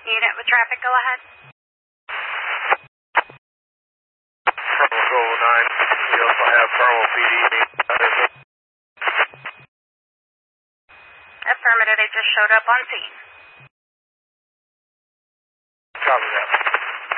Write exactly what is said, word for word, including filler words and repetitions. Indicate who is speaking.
Speaker 1: Unit with traffic, go ahead.
Speaker 2: Bravo nine, we also have Bravo P D.
Speaker 1: Affirmative, they just showed up on scene.